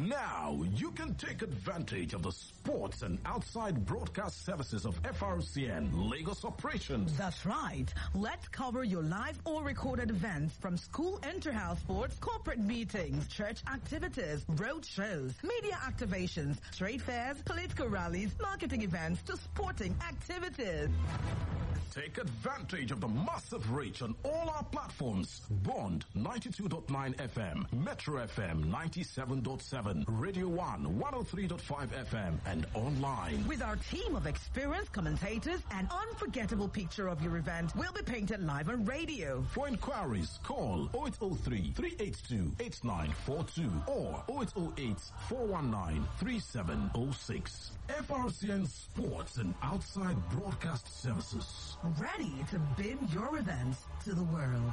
Now you can take advantage of the sports and outside broadcast services of FRCN Lagos operations. That's right. Let's cover your live or recorded events from school inter-house sports, corporate meetings, church activities, road shows, media activations, trade fairs, political rallies, marketing events to sporting activities. Take advantage of the massive reach on all our platforms. Bond 92.9 FM, Metro FM 97.7, Radio 1 103.5 FM, and online. With our team of experienced commentators, an unforgettable picture of your event will be painted live on radio. For inquiries, call 0803 382 8942 or 0808 419 3706. FRCN Sports and Outside Broadcast Services. Ready to beam your events to the world.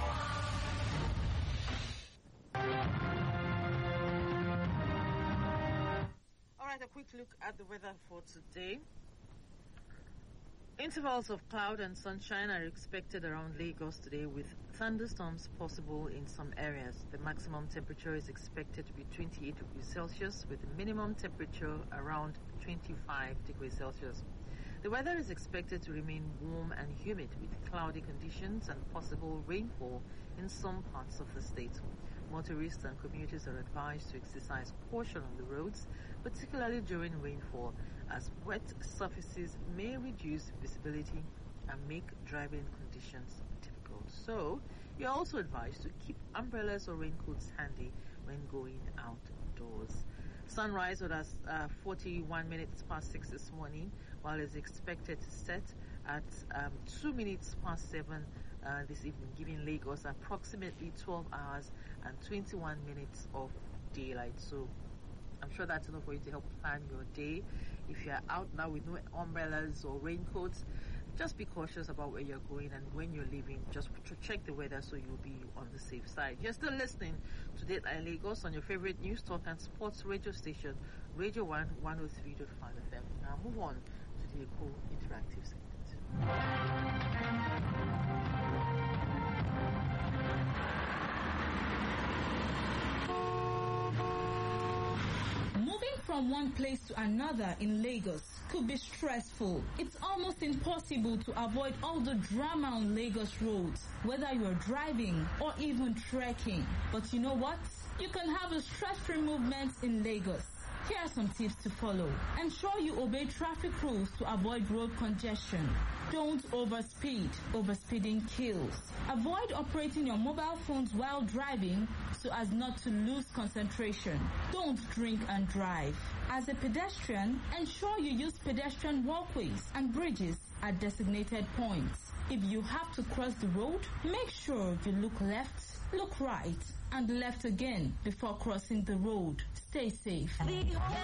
All right, a quick look at the weather for today. Intervals of cloud and sunshine are expected around Lagos today, with thunderstorms possible in some areas. The maximum temperature is expected to be 28 degrees Celsius, with the minimum temperature around 25 degrees Celsius. The weather is expected to remain warm and humid, with cloudy conditions and possible rainfall in some parts of the state. Motorists and commuters are advised to exercise caution on the roads, particularly during rainfall, as wet surfaces may reduce visibility and make driving conditions difficult. So, you're also advised to keep umbrellas or raincoats handy when going outdoors. Sunrise was at 41 minutes past 6 this morning, while it's expected to set at 2 minutes past 7 this evening, giving Lagos approximately 12 hours and 21 minutes of daylight. So I'm sure that's enough for you to help plan your day. If you're out now with no umbrellas or raincoats, just be cautious about where you're going, and when you're leaving, just check the weather so you'll be on the safe side. You're still listening to Dateline Lagos on your favorite news, talk and sports radio station, Radio 1 103.5 FM. Now move on to the Eco Interactive segment. From one place to another in Lagos could be stressful. It's almost impossible to avoid all the drama on Lagos roads, whether you're driving or even trekking. But you know what? You can have a stress-free movement in Lagos. Here are some tips to follow. Ensure you obey traffic rules to avoid road congestion. Don't overspeed. Overspeeding kills. Avoid operating your mobile phones while driving so as not to lose concentration. Don't drink and drive. As a pedestrian, ensure you use pedestrian walkways and bridges at designated points. If you have to cross the road, make sure you look left, look right, and left again before crossing the road. Stay safe.